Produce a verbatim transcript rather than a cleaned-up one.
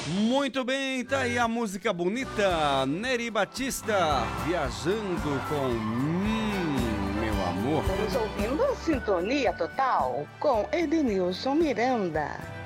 Muito bem, tá aí a música bonita, Nery Batista, viajando com Hum, meu amor. Estamos ouvindo Sintonia Total com Edenilson Miranda.